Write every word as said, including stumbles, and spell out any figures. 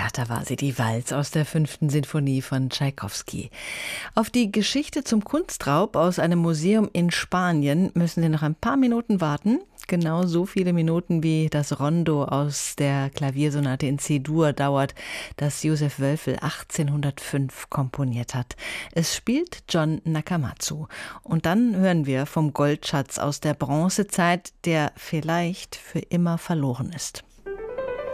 Ja, da war sie, die Walz aus der fünften Sinfonie von Tschaikowski. Auf die Geschichte zum Kunstraub aus einem Museum in Spanien müssen Sie noch ein paar Minuten warten. Genau so viele Minuten wie das Rondo aus der Klaviersonate in C-Dur dauert, das Josef Wölfel achtzehnhundertfünf komponiert hat. Es spielt John Nakamatsu. Und dann hören wir vom Goldschatz aus der Bronzezeit, der vielleicht für immer verloren ist.